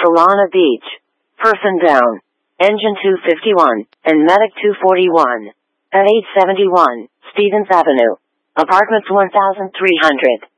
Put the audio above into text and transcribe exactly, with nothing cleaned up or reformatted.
Solana Beach. Person down. Engine two fifty-one, and Medic two forty-one. At eight seventy-one, Stevens Avenue. Apartments one thousand three hundred.